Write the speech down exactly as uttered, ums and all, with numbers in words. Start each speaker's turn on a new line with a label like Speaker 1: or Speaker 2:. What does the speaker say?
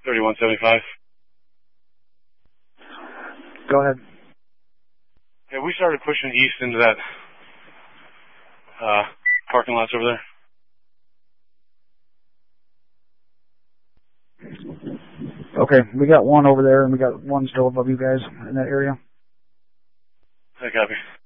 Speaker 1: thirty-one seventy-five.
Speaker 2: Go ahead.
Speaker 1: Yeah, we started pushing east into that uh, parking lots over there.
Speaker 2: Okay, we got one over there, and we got one still above you guys in that area.
Speaker 1: I copy.